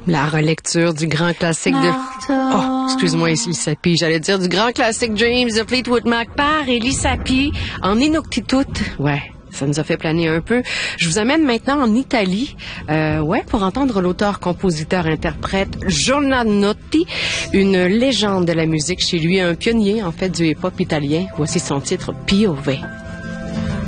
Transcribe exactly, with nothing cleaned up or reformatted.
La relecture du grand classique de... Oh, excuse-moi, Ellie Sapi. J'allais dire du grand classique Dreams de Fleetwood Mac par Ellie Sapi en Inuktitut. Ouais. Ça nous a fait planer un peu. Je vous amène maintenant en Italie, euh, ouais, pour entendre l'auteur, compositeur, interprète Giovanotti, une légende de la musique chez lui, un pionnier en fait du hip-hop italien. Voici son titre Piove.